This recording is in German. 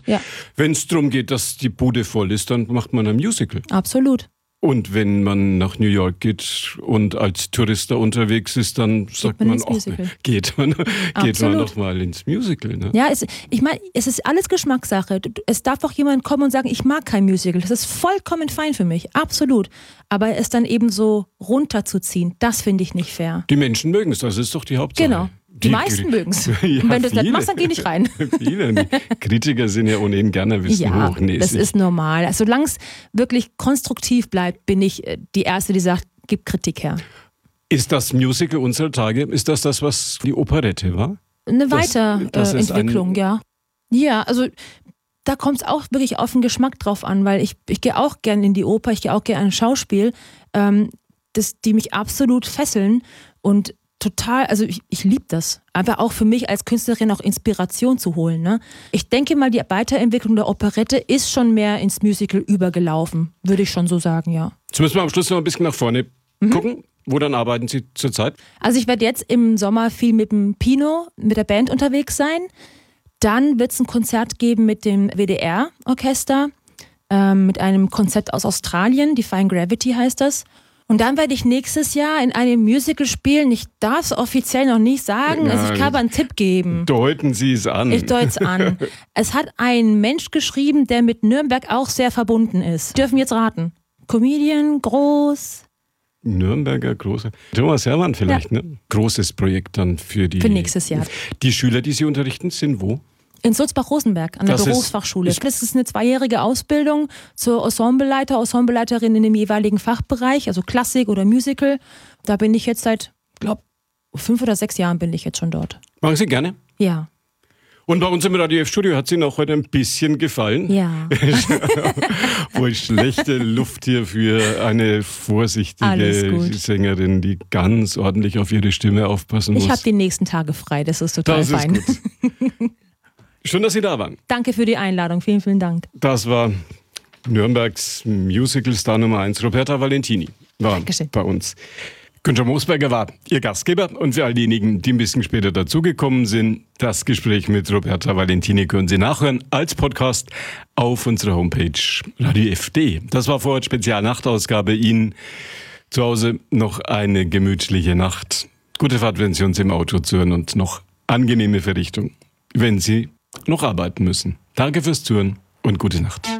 Ja. Wenn es darum geht, dass die Bude voll ist, dann macht man ein Musical. Absolut. Und wenn man nach New York geht und als Tourist da unterwegs ist, dann sagt man auch, geht man noch mal ins Musical. Ne? Ja, ich meine, es ist alles Geschmackssache. Es darf auch jemand kommen und sagen, ich mag kein Musical. Das ist vollkommen fein für mich, absolut. Aber es dann eben so runterzuziehen, das finde ich nicht fair. Die Menschen mögen es, das ist doch die Hauptsache. Genau. Die meisten mögen es. Ja, und wenn du das nicht machst, dann geh nicht rein. Viele. Die Kritiker sind ja ohnehin gerne hochnäsig. Das ist normal. Solange es wirklich konstruktiv bleibt, bin ich die Erste, die sagt, gib Kritik her. Ist das Musical unserer Tage, ist das, was die Operette war? Eine Weiterentwicklung, ja. Ja, also da kommt es auch wirklich auf den Geschmack drauf an, weil ich gehe auch gern in die Oper, ich gehe auch gern in ein Schauspiel, die mich absolut fesseln und total, also ich liebe das. Aber auch für mich als Künstlerin auch Inspiration zu holen. Ne? Ich denke mal, die Weiterentwicklung der Operette ist schon mehr ins Musical übergelaufen, würde ich schon so sagen, ja. Jetzt müssen wir am Schluss noch ein bisschen nach vorne gucken. Wo dann arbeiten Sie zurzeit? Also ich werde jetzt im Sommer viel mit dem Pino, mit der Band unterwegs sein. Dann wird es ein Konzert geben mit dem WDR-Orchester, mit einem Konzert aus Australien, Defying Gravity heißt das. Und dann werde ich nächstes Jahr in einem Musical spielen. Ich darf es offiziell noch nicht sagen, also ich kann aber einen Tipp geben. Deuten Sie es an. Ich deute es an. Es hat ein Mensch geschrieben, der mit Nürnberg auch sehr verbunden ist. Sie dürfen jetzt raten. Comedian, groß. Nürnberger, großer. Thomas Hermann vielleicht, ja. Ne? Großes Projekt dann für nächstes Jahr. Die Schüler, die Sie unterrichten, sind wo? In Sulzbach-Rosenberg, an der Berufsfachschule. Das ist eine 2-jährige Ausbildung zur Ensembleleiterin in dem jeweiligen Fachbereich, also Klassik oder Musical. Da bin ich jetzt seit, 5 oder 6 Jahren bin ich jetzt schon dort. Machen Sie gerne? Ja. Und bei uns im Radio F-Studio hat es Ihnen auch heute ein bisschen gefallen. Ja. Wohl schlechte Luft hier für eine vorsichtige Sängerin, die ganz ordentlich auf ihre Stimme aufpassen muss. Ich habe die nächsten Tage frei, das ist total fein. Ist gut. Schön, dass Sie da waren. Danke für die Einladung, vielen, vielen Dank. Das war Nürnbergs Musical-Star Nummer 1, Roberta Valentini, war bei uns. Günther Moosberger war Ihr Gastgeber und für all diejenigen, die ein bisschen später dazugekommen sind, das Gespräch mit Roberta Valentini können Sie nachhören als Podcast auf unserer Homepage Radio FD. Das war vorher Spezialnachtausgabe. Ihnen zu Hause noch eine gemütliche Nacht. Gute Fahrt, wenn Sie uns im Auto zuhören und noch angenehme Verrichtung, wenn Sie noch arbeiten müssen. Danke fürs Zuhören und gute Nacht.